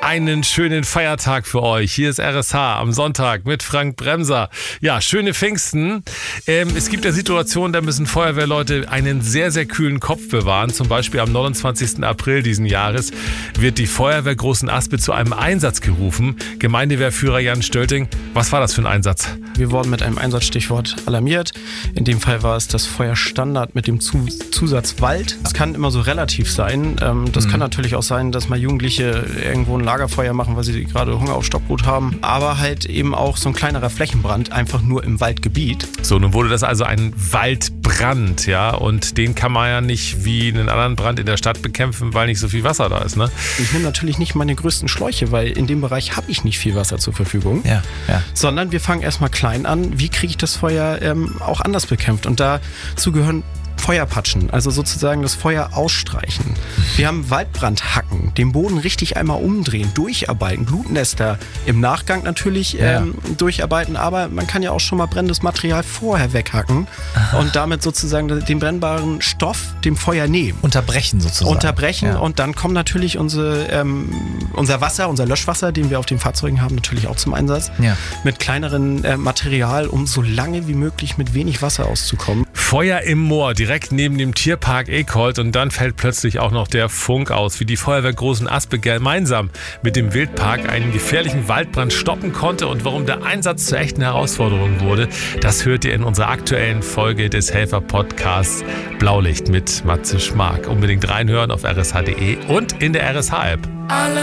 Einen schönen Feiertag für euch. Hier ist RSH am Sonntag mit Frank Bremser. Ja, schöne Pfingsten. Es gibt ja Situationen, da müssen Feuerwehrleute einen sehr, sehr kühlen Kopf bewahren. Zum Beispiel am 29. April diesen Jahres wird die Feuerwehr Großen Aspe zu einem Einsatz gerufen. Gemeindewehrführer Jan Stölting, was war das für ein Einsatz? Wir wurden mit einem Einsatzstichwort alarmiert. In dem Fall war es das Feuerstandard mit dem Zusatz Wald. Das kann immer so relativ sein. Das kann natürlich auch sein, dass mal Jugendliche irgendwo ein Lagerfeuer machen, weil sie gerade Hunger auf Stockbrot haben. Aber halt eben auch so ein kleinerer Flächenbrand, einfach nur im Waldgebiet. So, nun wurde das also ein Waldbrand, ja, und den kann man ja nicht wie einen anderen Brand in der Stadt bekämpfen, weil nicht so viel Wasser da ist, ne? Ich nehme natürlich nicht meine größten Schläuche, weil in dem Bereich habe ich nicht viel Wasser zur Verfügung. Ja. Sondern wir fangen erstmal klein an. Wie kriege ich das Feuer auch anders bekämpft? Und dazu gehören Feuerpatschen, also sozusagen das Feuer ausstreichen. Wir haben Waldbrandhacken, den Boden richtig einmal umdrehen, durcharbeiten, Blutnester im Nachgang natürlich durcharbeiten, aber man kann ja auch schon mal brennendes Material vorher weghacken und damit sozusagen den brennbaren Stoff dem Feuer nehmen. Unterbrechen sozusagen. Und dann kommt natürlich unser Wasser, unser Löschwasser, den wir auf den Fahrzeugen haben, natürlich auch zum Einsatz. Ja. Mit kleineren Material, um so lange wie möglich mit wenig Wasser auszukommen. Feuer im Moor, direkt neben dem Tierpark Eekholt, und dann fällt plötzlich auch noch der Funk aus, wie die Feuerwehr Großen Aspe gemeinsam mit dem Wildpark einen gefährlichen Waldbrand stoppen konnte und warum der Einsatz zur echten Herausforderung wurde. Das hört ihr in unserer aktuellen Folge des Helfer-Podcasts Blaulicht mit Matze Schmark. Unbedingt reinhören auf rsh.de und in der RSH-App.